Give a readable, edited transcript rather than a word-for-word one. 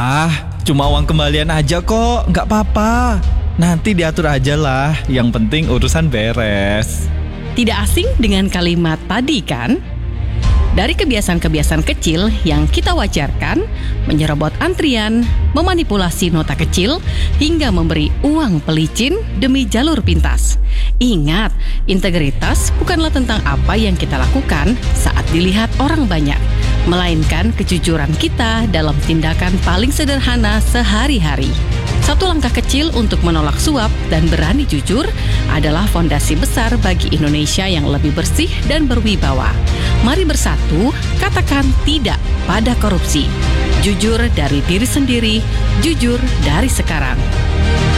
Cuma uang kembalian aja kok, nggak apa-apa. Nanti diatur aja lah, yang penting urusan beres. Tidak asing dengan kalimat tadi kan? Dari kebiasaan-kebiasaan kecil yang kita wajarkan, menyerobot antrian, memanipulasi nota kecil, hingga memberi uang pelicin demi jalur pintas. Ingat, integritas bukanlah tentang apa yang kita lakukan saat dilihat orang banyak, melainkan kejujuran kita dalam tindakan paling sederhana sehari-hari. Satu langkah kecil untuk menolak suap dan berani jujur adalah fondasi besar bagi Indonesia yang lebih bersih dan berwibawa. Mari bersatu, katakan tidak pada korupsi. Jujur dari diri sendiri, jujur dari sekarang.